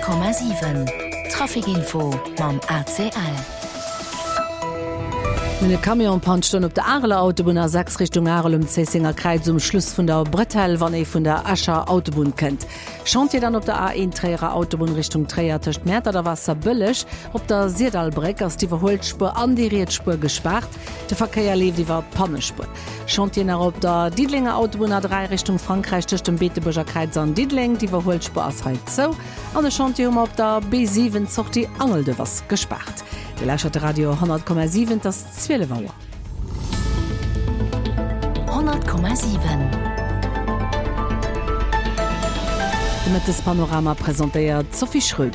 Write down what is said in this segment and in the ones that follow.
100,7 Trafikinfo mam ACL. Eine Kamionpanstunde op der Areler Autobahn a 6 Richtung Arel Zessinger Kreis zum Schluss von der Brettel, wann von der Ascher Autobahn kennt. Schaut ihr dann op der A1 Träger Autobahn Richtung Träger töcht Mäter der Wasser billig, op der Sierdalbreck aus die Verholspur an die Riedspur gesperrt, der Verkehr lebt die war Pannespur. Schaut ihr nach op der Diedlinger Autobahn A3 Richtung Frankreich töcht dem Beeteburger Kreis an Diedling, die Verholspur aus halt so, an der schaut ihr op der B7 zocht die Angelde was gesperrt. Die Leichert Radio 100,7 das 12 Uhr. 100,7 Mit das Panorama präsentiert Sophie Schröder.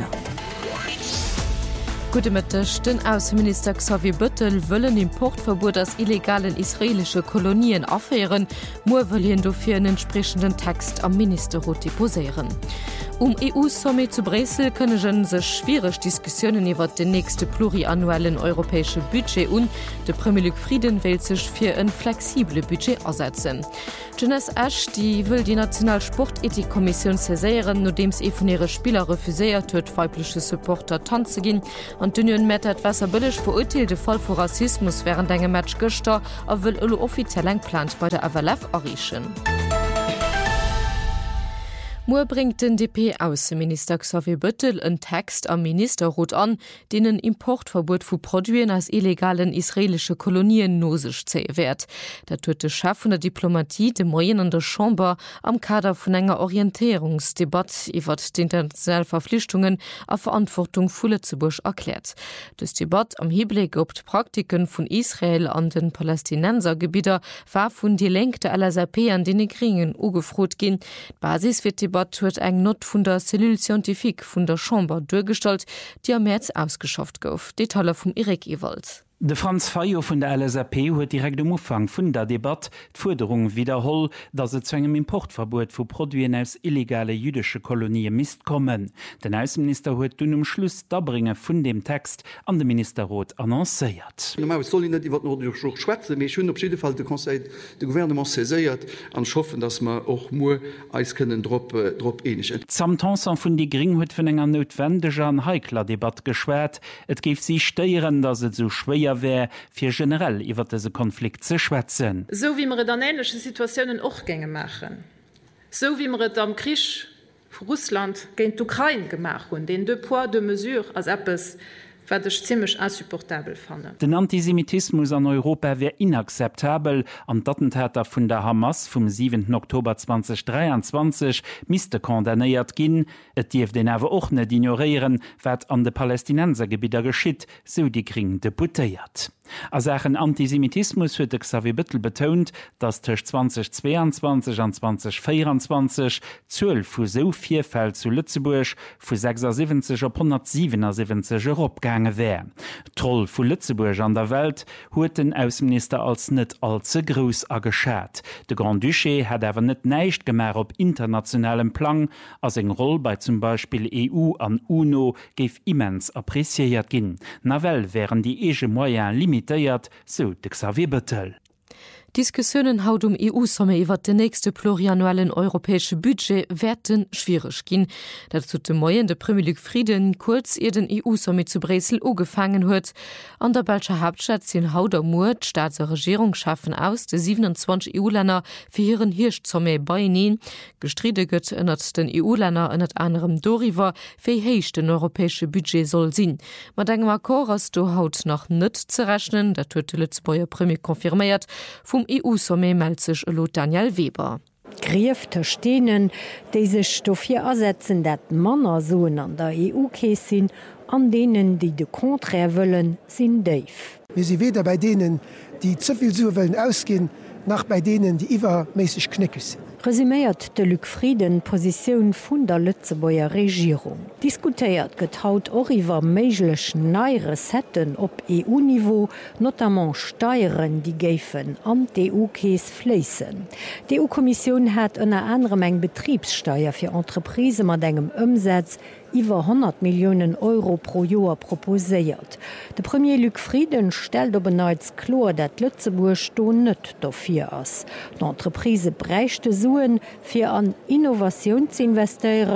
Gute Mittag. Den Außenminister Xavier Bettel wollen Importverbot aus illegalen israelischen Kolonien aufhören. Nur wollen dafür einen entsprechenden Text am Ministerrat deposieren. EU-Summit zu Brüssel können sich schwierig Diskussionen über den nächsten pluriannuellen europäischen Budget und der Premier Frieden will sich für ein flexibles Budget ersetzen. Jeunesse Ash, die will die Nationalsportethikkommission cessieren, nachdem es von ihren Spielern refusiert hat, weibliche Supporter tanzen gehen. Und Union Mettet wasserbillig verurteilte Fall von Rassismus während einem Match gestern, aber will offiziell ein Plan bei der AWLF erreichen. Mo bringt den DP-Außenminister Xavier Bettel einen Text am Ministerrat an, den ein Importverbot von Produkten aus illegalen israelischen Kolonien no sich ziehen wird. Das tut der Chef von der Diplomatie, dem Moyen an der Chambre, am Kader von einer Orientierungsdebatte über die internationalen Verpflichtungen auf Verantwortung von Lützeburg erklärt. Das Debatte am Hinblick auf die Praktiken von Israel an den Palästinensergebieten war von die Lenk der LSAP an den Kriegen ugefroht gehen. Die Basis wird die huet eng Not vun der Cellule Scientifique vun der Chambre durchgestalt, die am März ausgeschafft gouf. Detail vum Erik Ewald. De Franz Fayo vun der LSAP huet direkt am Umfang vun der Debatte d'Forderung wiederholl, dat se zu engem Importverbot vu Produkten aus illegale jüdische Kolonien mist kommen. Den Außenminister huet dun Schluss dabringe vun dem Text an den Ministerrat annoncéiert. Normal soll net iwwer no schwätze, méi hun op jeden Fall de Conseil de Gouvernement cessiert an schaffen, dass man och mo eis können drop ähnlich. Samtansen vun die Gring huet vun enger notwendiger an heikler Debatte geschwert. Et gif sie steieren, dass het so schwer wär fir generell iwwer dese Konflikt ze schwätzen. So wie wir an ähnliche Situationen auch gänge machen. So wie wir am Krieg Russland gegen Ukraine gemacht und den deux poids deux mesures als etwas, was ich ziemlich insupportabel fand. Den Antisemitismus an Europa wäre inakzeptabel. An Attentäter vun der Hamas vom 7. Oktober 2023 müsste kondamniert gin. Et dief den awer och net ignorieren, wat an de Palästinensergebieter geschitt, so die Kring deputiert. Als Sachen Antisemitismus huet Xavier Bettel betont, dass zwischen 2022 und 2024 12 vu so 4 Fälle zu Lützeburg vu 76 op 177 opgange wär. Troll vu Lützeburg an der Welt huet den Außenminister als net allzu groß geschat. De Grand Duché hat awer net neicht gemer op internationalem Plan, as eng Roll bei zum Beispiel EU an UNO geif immens appreciiert gin. Nawel wären die ege Moyen limitiert, so de Xavier Bettel. Diskussionen haut EU-Summe iwwer de nächste pluriannuellen europäische Budget werden schwierig gin. Dazu dem Moyen de Premier Frieden kurz ihr den EU-Summit zu Brüssel ugefangen huet. An der Belgischer Hauptstadt sind Hauder Mut, Staats- und Regierung schaffen aus, de 27 EU-Länder für ihren Hirschsumme beinen. Gestride gëtt ënnert den EU-Länder ënnert anderem Doriver, wie heich den europäische Budget soll sinn. Mat engem Akkor ass du haut noch net zu rechnen, dat huet de Lützbauer Premier konfirmiert, vom EU-Summe meldet sich Daniel Weber. Griefte Stenen, die sich dafür ersetzen, dass Männer so an der EU-Käse sind, an denen, die de Contraire wollen, sind tief. Wir sind weder bei denen, die zu viel so wollen ausgehen, noch bei denen, die übermäßig knickig sind. Resümiert de Luc Frieden Position vun der Lützebauer Regierung. Diskutiert getaut auch iwwer méiglech neire Setten op EU-Niveau, notamment Steuern, die géfen an EU-Käes fließen. Die EU-Kommission hat ënner anderem eng Betriebssteuer fir Entreprise mat engem Umsatz iwwer 100 Millionen Euro pro Jahr proposéiert. De Premier Luc Frieden stellt op beneits klar, dat Lützeburg sto net dafür ass. D'Entreprise brächte Suen fir an Innovation zu investieren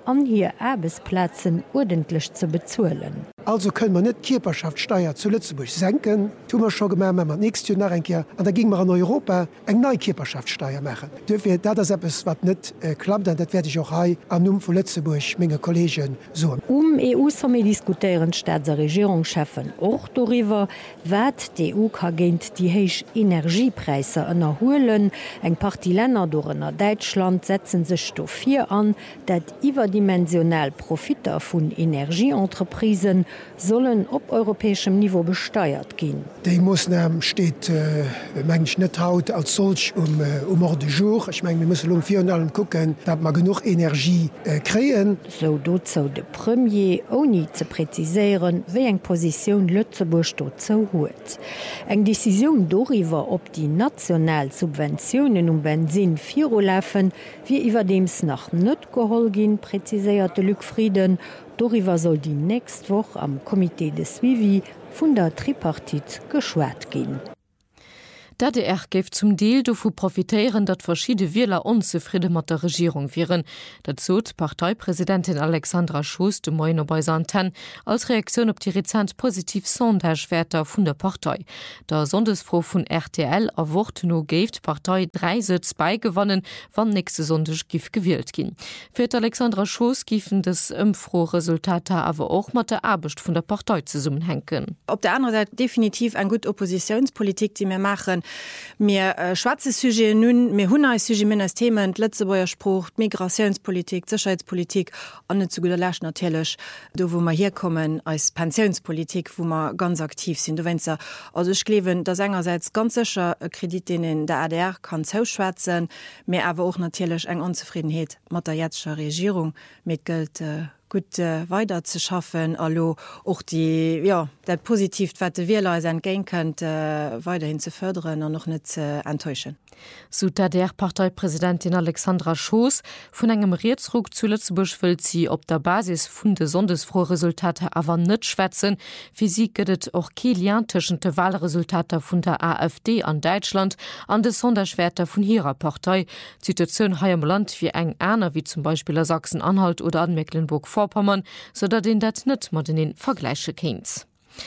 an hier Arbeitsplätzen ordentlich zu bezuelen. Also können man net Kierperschaftsteuer zu Lützeburg senken. Tummer schon gemer man nächste Jahr nachkehr an da ging man an Europa eng neue Kierperschaftsteuer machen. Dürfen da das etwas wat net klappt, dann dat werde ich auch am Nu von Lützeburg Menge Kollegen so. EU-Summe diskutieren Staats- und Regierungschefen auch darüber, wat die EU géint die heich Energiepreise ënnerhoelen. Eng Parti Länder donner Deutschland setzen sech do 4 an, dat iwwerdimensionell Profiter vun Energieentreprisen sollen op europäischem Niveau besteuert gin. Die muss steht mengg net haut als solch Mord de jour. Ich mein, wir müssen um 4 allem gucken, dat man genug Energie kreen. So dozo de Premier oni ze präziseieren, wéi eng Position Lützeburg dort zo huet. Eng Decision doriwer op die national Subventionen Benzin 4 läfen, wie iwwerdems nach net geholl gin, präziséierte Lückfrieden. Doriwer soll die nächst woch am Komitee de Suivi vun der Tripartit geschwert gin. DDR geft zum Deel dovu profitéieren, dat verschiedene Wieler unzufriede mat der Regierung wären. Dazu Parteipräsidentin Alexandra Schoos de Moino bei Santen als Reaktion op die rezent positiv Sondagewerte vun der Partei. Der Sondesfro vun RTL erwort no geft Partei 3 Sitz beigewonnen, wann nächste Sondag gif gewählt gin. Für Alexandra Schoos gifen des Impfro-Resultate aber auch mat der Abecht vun der Partei zu summenhenken. Op der anderen Seite definitiv ein gut Oppositionspolitik, die wir machen. Mir schwarze Sujet nun mir 100 Sujet Themen letztebauer Spruch Migrationspolitik Sicherheitspolitik an zu guter Läch natürlich do wo man hier kommen als Pensionspolitik wo man ganz aktiv sind du wenn also ich klewen das engerseits ganz sicher Kredit in der ADR kann zouschwätzen mir aber auch natürlich eng Unzufriedenheit mit der jetzigen Regierung mit Geld gut weiter zu schaffen, also auch die, ja, das positiv, was wir entgehen können, weiterhin zu fördern und noch nicht zu enttäuschen. So der Parteipräsidentin Alexandra Schoos von engem Rechtsruck zu Lützeburg will sie op der Basis vun de sondesfrohe Resultate aber net schwätzen. Wie sie gëtt auch kiliantischen de Wahlresultate vun der AfD an Deutschland an de Sonderschwerter vun ihrer Partei. Situation ha im Land wie eng Äner wie zum Beispiel Sachsen-Anhalt oder an Mecklenburg-Vorpommern, so dat den dat net mat den Vergleiche kennt.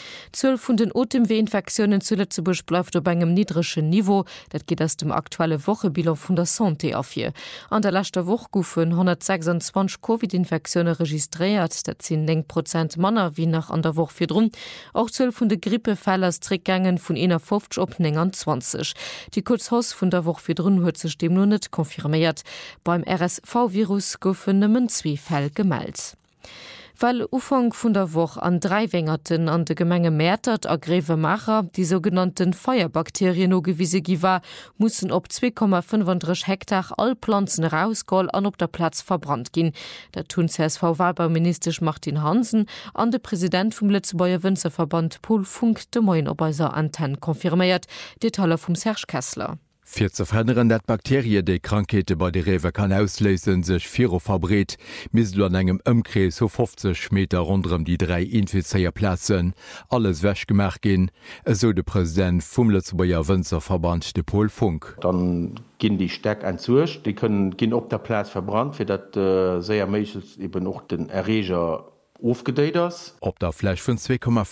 12 von den Atemweh-Infektionen zu Lützeburg bleibt auf einem niedrigen Niveau. Das geht aus dem aktuellen Wochenbilanz von der Santé auf hier. An der letzten Woche wurden 126 Covid-Infektionen registriert. Das sind 9% Männer wie nach an der Woche für drum. Auch 12 von den Grippefällen zurückgegangen von 51 auf 29. Die Kurzhaus von der Woche für drum hat sich dem nur nicht konfirmiert. Beim RSV-Virus wurden 2 Fälle gemeldet. Weil Ufang vun der Woch an 3 Wengerten an de Gemenge Mätert a Grevemacher, die sogenannten Feuerbakterien nogewiese giwer, mussssen op 2,35 Hektar all Pflanzen rausgoll an op der Platz verbrannt gin. Der tun CSV-Wahlbauminister Martin Hansen an de Präsident vum Lützebauer Winzerverband Paul Funk de Moin op eiser Anten konfirmiert, Detailler vum Serge Kessler. Für zu verhindern, dass Bakterien die Krankheiten bei der Rewe kann auslösen, sich Viro verbreitet, müssen an einem Umkreis so 50 Meter rund um die 3 Infizierplätze alles weggemacht gehen, so der Präsident vom Lützebauer Winzerverband, der Paul Funk. Dann gehen die Stärke einzuerst, die können gehen auf der Platz verbrannt, für das sehr meistens eben auch den Erreger aufgedeiht ist. Op der Fläche von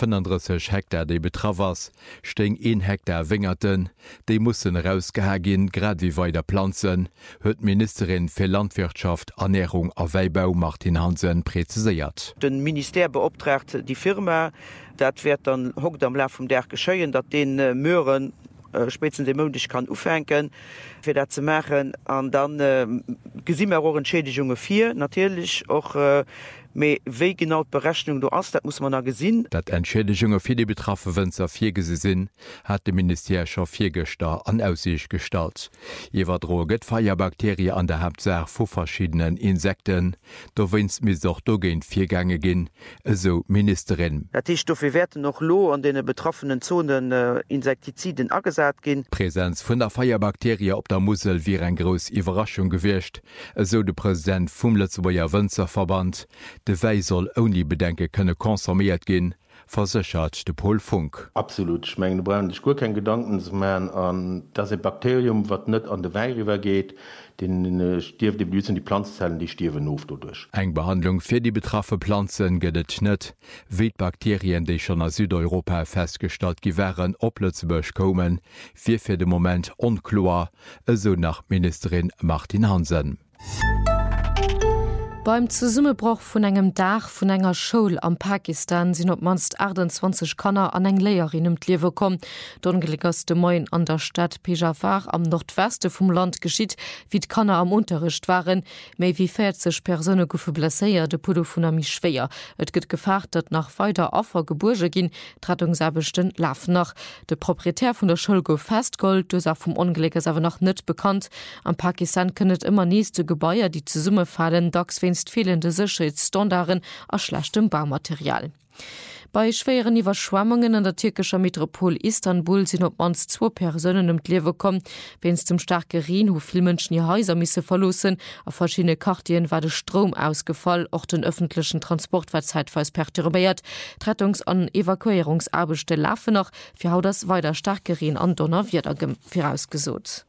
2,35 Hektar, die betroffen ist, stehen 1 Hektar Wingerten. Die müssen rausgehagen, gerade wie weiter Pflanzen, hat Ministerin für Landwirtschaft, Ernährung und Weinbau Martin Hansen präzisiert. Das Minister beauftragt die Firma, das wird dann hockt am Lauf vom Tag geschehen, dass den Möhren spätestens den Montag kann aufhängen, für das zu machen. Und dann gesehen wir auch Entschädigungen 4, natürlich auch wie genau die Berechnung du hast, das muss man auch gesehen. Das Entschädigungen für die betroffenen Winzer 4 gesehen, hat das Ministerium schon 4 gestern an Aussicht gestellt. Jeweils droht Feuerbakterien an der Hauptsache von verschiedenen Insekten. Da winst mir auch dagegen 4 Gänge gehen, so Ministerin. Die Stoffe werden noch low an den betroffenen Zonen Insektiziden angesagt gehen. Präsenz von der Feuerbakterie auf der Mosel wäre eine große Überraschung gewesen, so der Präsident vom Lützebauer Winzerverband. De Wei soll ohne Bedenken können konsumiert gehen, versichert de Polfunk. Absolut, ich meine, da brauchen sich gut keine Gedanken zu machen an das Bakterium, was nicht an den Wein rübergeht, den stirft die Blüten, die Pflanzenzellen, die stirben auf dadurch. Eng Behandlung für die betroffene Pflanzen geht nicht. Wildbakterien, die schon aus Südeuropa festgestellt gewesen, ob Lützeburg kommen, für den Moment unklar, so nach Ministerin Martin Hansen. Beim Zusammenbruch von engem Dach von enger Schule am Pakistan sind op manst 28 Kanner an eng Lehrerin im Liewe kom. Dongeligste Moin an der Stadt Peshawar am Nordweste vom Land geschieht, wie d Kanner am Unterricht waren, méi wie 40 Personen goufe blesséiert, de Podophonamie schwer. Et gëtt gefacht, dat nach weiter Offer Geburge gin, Rettungsarbeiten laufen nach. De Proprietär von der Schule gouf festgold, dus vom Unglück ist aber noch nicht bekannt. Am Pakistan könnet immer nächste Gebäude, die zu Summe fallen, dax wenigstens fehlende Sicherheitsstandarden aus schlechtem Baumaterial. Bei schweren Überschwemmungen in der türkischen Metropole Istanbul sind op mans 2 Personen im Leben gekommen. Wenn es zum starken Regen, wo viele Menschen ihre Häuser müssen verlassen, auf verschiedene Quartieren war der Strom ausgefallen, auch den öffentlichen Transport war zeitweise perturbiert. Rettungs- und Evakuierungsarbeiten laufen noch, für how das weiter starke Regen an Donner wird vorausgesucht.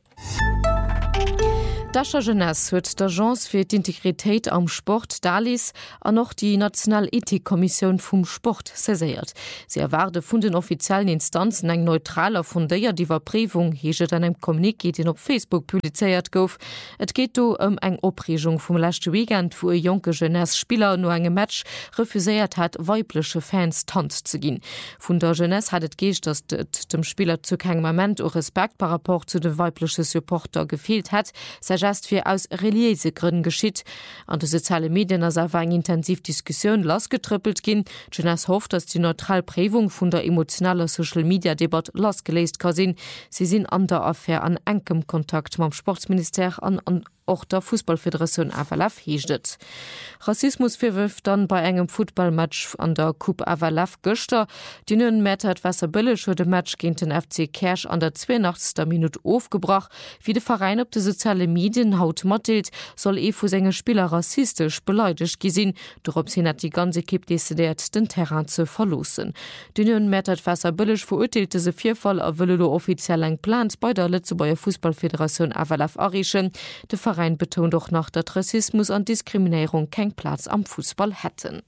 Dascher Jeunesse huet d'Agence fir d'Integritéit am Sport Dalis an noch die Nationalethikkommission vum Sport seséiert. Sie erwarde vun den offiziellen Instanzen eng neutraler fundéier Diwerprüfung heget an em Kommuniké den op Facebook publizeiert gouf. Et geht do eng Opregung vum lachte Weekend, wo e jonke Jeunesse-Spieler no engem Match refuséiert hat, weiblesche Fans tanz zu ginn. Vun der Jeunesse hat et gecht, dass dem Spieler zu keinem Moment o Respekt par rapport zu de weiblesche Supporter gefehlt hat, just fir aus reliese Gründen geschitt. An de soziale Medien as awer eng intensiv Diskussion lasgetrüppelt gin. Jonas hofft, dass die Neutralprägung vun der emotionaler Social Media Debatte lasgelesest kann sinn. Sie sind an der Affäre an engem Kontakt mam Sportsminister an auch der Fußballföderation Avalaf hechtet. Rassismus verwirft dann bei engem Footballmatch an der Coupe Avalaf Göster. Die nun Mettert Wasserbüllech wurde Match gegen den FC Kersch an der 82. Minute aufgebracht. Wie der Verein op de soziale Medien haut mattilt, soll vu senge Spieler rassistisch beleidigt gesinn, dorop sie hat die ganze Kipp desideiert, den Terrain zu verlosen. Die nun Mettert Wasserbüllech verurteilte se vierfall erwüllelo offiziell eng Plant bei der Lützeburger Fußballföderation Avalaf errichten. Der Verein betont doch noch, dass Rassismus und Diskriminierung keinen Platz am Fußball hätten.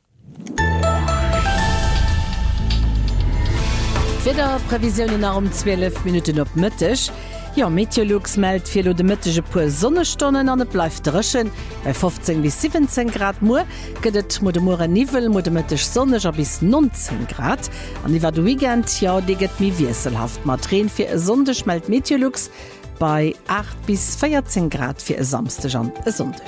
Wieder Prävisionen um 12 Minuten op Mittag. Ja, Meteorlux meldet für de mittige pur Sonnestunden an bleibt drschen bei 15 bis 17 Grad Mo gedet Modemore Nivel modemitisch sonniger bis 19 Grad an die war du Weekend ja deget mi wieselhaft Matren für Sonde schmelt Meteorlux bei 8 bis 14 Grad für Samstag an Sonntag.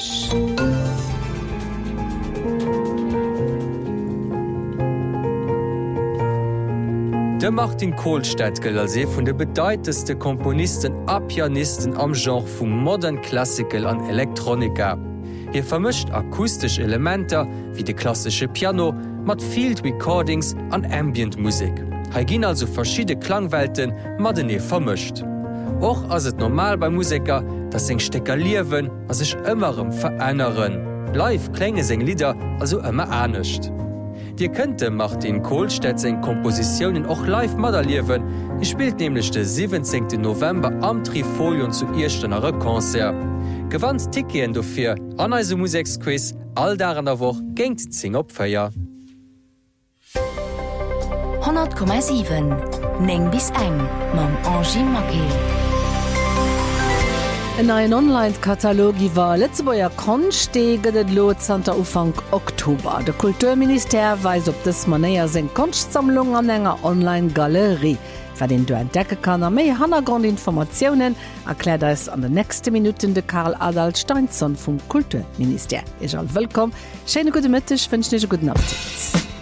De Martin Kohlstedt gëll als vun de bedeiteste Komponisten a Pianisten am Genre vum Modern Classical an Elektronika. Hier vermischt akustisch Elementer wie de klassische Piano mat Field Recordings an Ambientmusik. Ha ginn also verschiedene Klangwelten mat den vermischt. Och ass et normal bei Musiker, dat seg Stecker liewen as sech ëmmerem verënneren. Live klenge seg Lieder also ëmmer anecht. Dir könnte Martin Kohlstedt seg Kompositionen och live modelliewen. Er spielt nämlich den 17. November am Trifolion zu Irstenere Konzert. Gewandt Tikien dofir an eise Musiksquiz all daran der woch géint zing opfeier. 100,7 Neng bis eng mam Angie Makel. En ein Online-Katalog iwwer Letzebauer Konsch deget Lot Santa Ufang Oktober. De Kulturminister weis op des Manéier seg Konschsammlung an enger Online-Galerie. Wer den du entdecke kann a méi Hannergrundinformationen erklärt es an de nächste Minuten de Karl Adalt Steinson vum Kulturminister. Ich all willkommen. Schöne gute Mittag, wünsche dir guten Appetit.